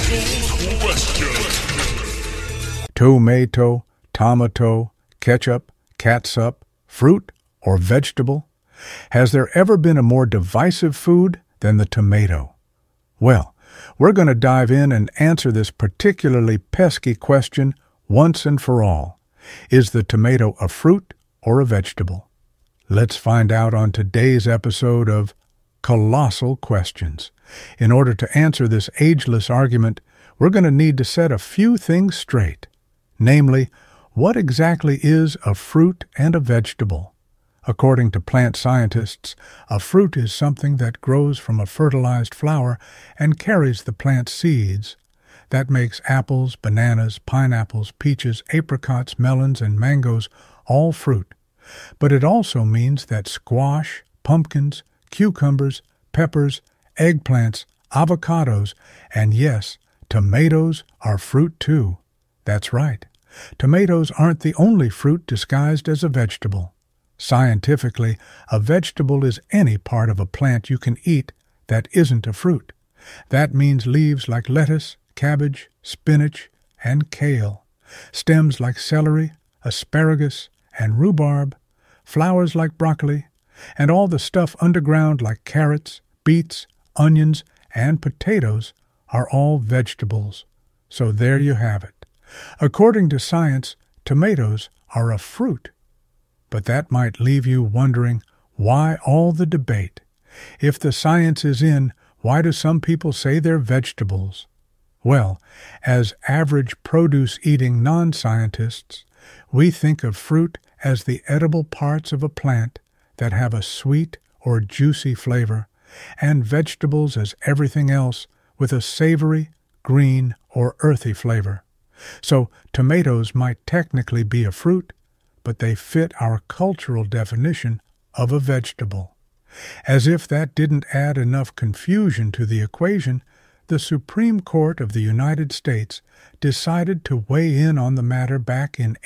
Tomato, tomato, ketchup, catsup, fruit, or vegetable? Has there ever been a more divisive food than the tomato? Well, we're going to dive in and answer this particularly pesky question once and for all. Is the tomato a fruit or a vegetable? Let's find out on today's episode of Colossal Questions. In order to answer this ageless argument, we're going to need to set a few things straight. Namely, what exactly is a fruit and a vegetable? According to plant scientists, a fruit is something that grows from a fertilized flower and carries the plant's seeds. That makes apples, bananas, pineapples, peaches, apricots, melons, and mangoes all fruit. But it also means that squash, pumpkins, cucumbers, peppers, eggplants, avocados, and yes, tomatoes are fruit too. That's right. Tomatoes aren't the only fruit disguised as a vegetable. Scientifically, a vegetable is any part of a plant you can eat that isn't a fruit. That means leaves like lettuce, cabbage, spinach, and kale, stems like celery, asparagus, and rhubarb, flowers like broccoli, and all the stuff underground like carrots, beets, onions, and potatoes are all vegetables. So there you have it. According to science, tomatoes are a fruit. But that might leave you wondering, why all the debate? If the science is in, why do some people say they're vegetables? Well, as average produce-eating non-scientists, we think of fruit as the edible parts of a plant that have a sweet or juicy flavor, and vegetables as everything else with a savory, green, or earthy flavor. So tomatoes might technically be a fruit, but they fit our cultural definition of a vegetable. As if that didn't add enough confusion to the equation, the Supreme Court of the United States decided to weigh in on the matter back in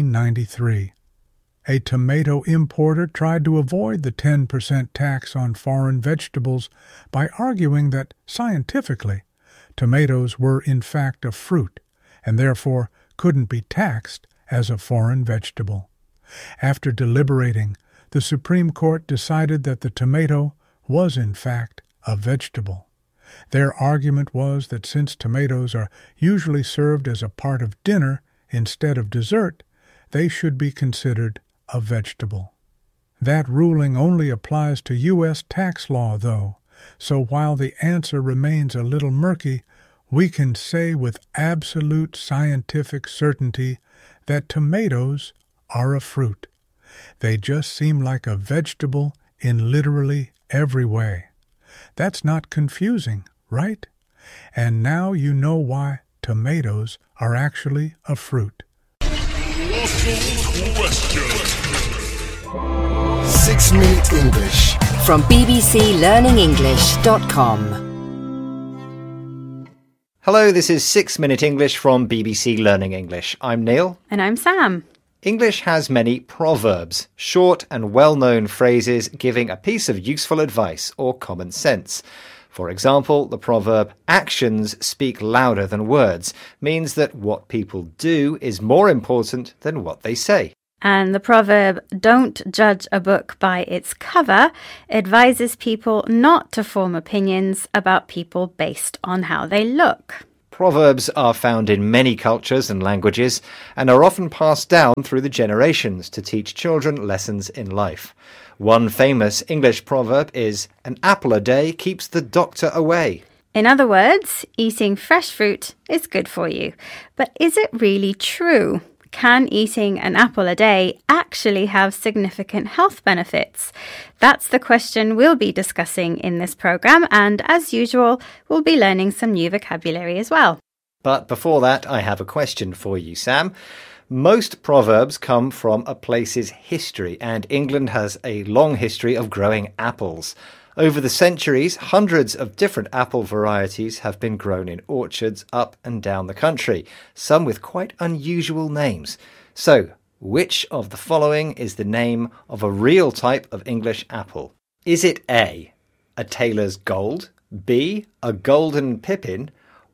1893. A tomato importer tried to avoid the 10% tax on foreign vegetables by arguing that, scientifically, tomatoes were in fact a fruit and therefore couldn't be taxed as a foreign vegetable. After deliberating, the Supreme Court decided that the tomato was in fact a vegetable. Their argument was that since tomatoes are usually served as a part of dinner instead of dessert, they should be considered a vegetable. That ruling only applies to U.S. tax law, though, so while the answer remains a little murky, we can say with absolute scientific certainty that tomatoes are a fruit. They just seem like a vegetable in literally every way. That's not confusing, right? And now you know why tomatoes are actually a fruit. 6-Minute English From bbclearningenglish.com. Hello, this is 6-Minute English from BBC Learning English. I'm Neil. And I'm Sam. English has many proverbs, short and well-known phrases giving a piece of useful advice or common sense. For example, the proverb, actions speak louder than words, means that what people do is more important than what they say. And the proverb, don't judge a book by its cover, advises people not to form opinions about people based on how they look. Proverbs are found in many cultures and languages and are often passed down through the generations to teach children lessons in life. One famous English proverb is, an apple a day keeps the doctor away. In other words, eating fresh fruit is good for you. But is it really true? Can eating an apple a day actually have significant health benefits? That's the question we'll be discussing in this programme, and as usual, we'll be learning some new vocabulary as well. But before that, I have a question for you, Sam. Most proverbs come from a place's history, and England has a long history of growing apples. Over the centuries, hundreds of different apple varieties have been grown in orchards up and down the country, some with quite unusual names. So, which of the following is the name of a real type of English apple? Is it A, a tailor's gold, B, a golden pippin,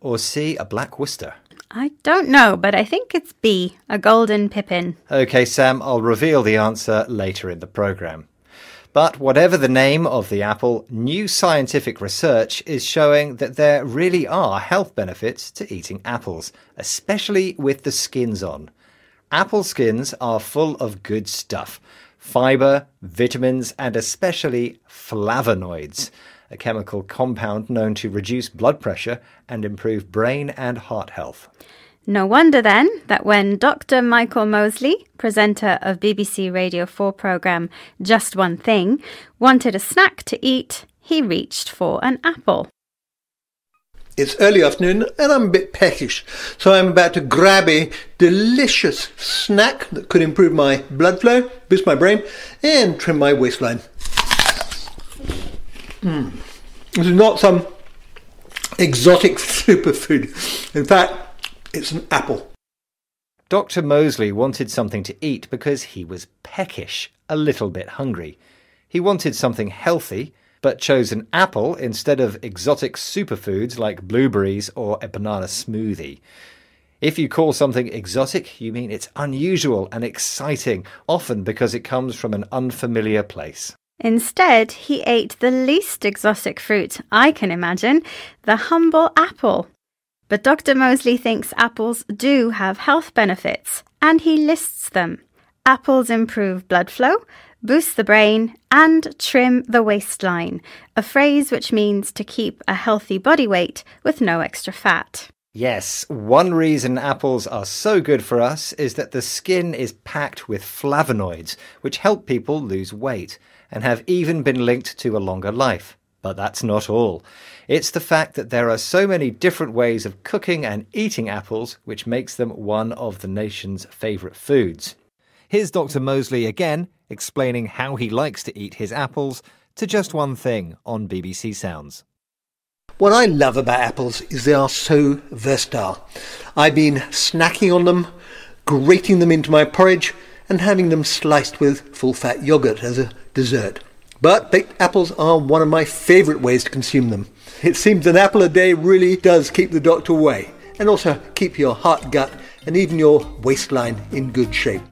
or C, a Black Worcester? I don't know, but I think it's B, a golden pippin. OK, Sam, I'll reveal the answer later in the programme. But whatever the name of the apple, new scientific research is showing that there really are health benefits to eating apples, especially with the skins on. Apple skins are full of good stuff: fibre, vitamins, and especially flavonoids, a chemical compound known to reduce blood pressure and improve brain and heart health. No wonder then that when Dr. Michael Mosley, presenter of BBC Radio 4 programme Just One Thing, wanted a snack to eat, he reached for an apple. It's early afternoon and I'm a bit peckish, so I'm about to grab a delicious snack that could improve my blood flow, boost my brain, and trim my waistline. This is not some exotic superfood. In fact, it's an apple. Dr. Mosley wanted something to eat because he was peckish, a little bit hungry. He wanted something healthy, but chose an apple instead of exotic superfoods like blueberries or a banana smoothie. If you call something exotic, you mean it's unusual and exciting, often because it comes from an unfamiliar place. Instead, he ate the least exotic fruit I can imagine, the humble apple. But Dr. Mosley thinks apples do have health benefits, and he lists them. Apples improve blood flow, boost the brain, and trim the waistline, a phrase which means to keep a healthy body weight with no extra fat. Yes, one reason apples are so good for us is that the skin is packed with flavonoids, which help people lose weight, and have even been linked to a longer life. But that's not all. It's the fact that there are so many different ways of cooking and eating apples, which makes them one of the nation's favourite foods. Here's Dr. Mosley again, explaining how he likes to eat his apples to Just One Thing on BBC Sounds. What I love about apples is they are so versatile. I've been snacking on them, grating them into my porridge, and having them sliced with full-fat yoghurt as a dessert. But baked apples are one of my favourite ways to consume them. It seems an apple a day really does keep the doctor away, and also keep your heart, gut, and even your waistline in good shape.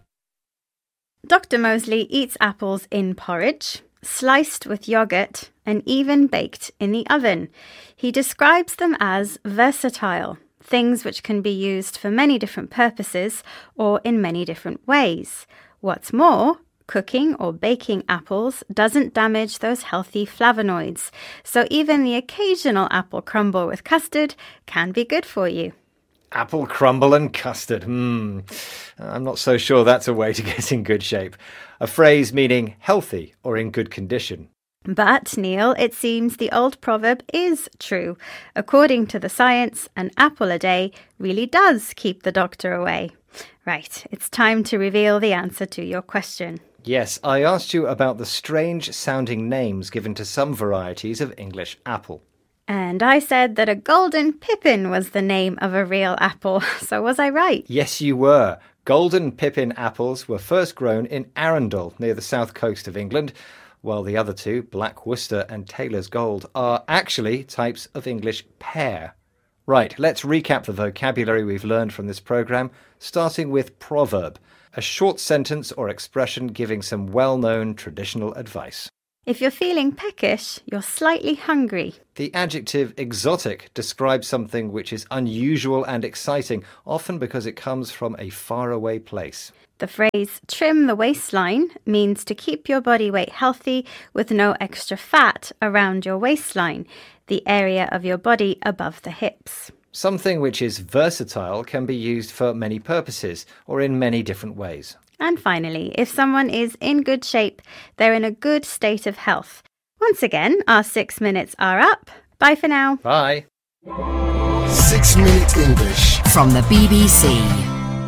Dr. Mosley eats apples in porridge, sliced with yoghurt, and even baked in the oven. He describes them as versatile, things which can be used for many different purposes or in many different ways. What's more, cooking or baking apples doesn't damage those healthy flavonoids, so even the occasional apple crumble with custard can be good for you. Apple crumble and custard. I'm not so sure that's a way to get in good shape. A phrase meaning healthy or in good condition. But, Neil, it seems the old proverb is true. According to the science, an apple a day really does keep the doctor away. Right, it's time to reveal the answer to your question. Yes, I asked you about the strange-sounding names given to some varieties of English apple. And I said that a golden pippin was the name of a real apple, so was I right? Yes, you were. Golden pippin apples were first grown in Arundel, near the south coast of England, while the other two, Black Worcester and Taylor's Gold, are actually types of English pear. Right, let's recap the vocabulary we've learned from this programme, starting with proverb, a short sentence or expression giving some well-known traditional advice. If you're feeling peckish, you're slightly hungry. The adjective exotic describes something which is unusual and exciting, often because it comes from a faraway place. The phrase trim the waistline means to keep your body weight healthy with no extra fat around your waistline, the area of your body above the hips. Something which is versatile can be used for many purposes or in many different ways. And finally, if someone is in good shape, they're in a good state of health. Once again, our 6 minutes are up. Bye for now. Bye. 6 Minute English from the BBC.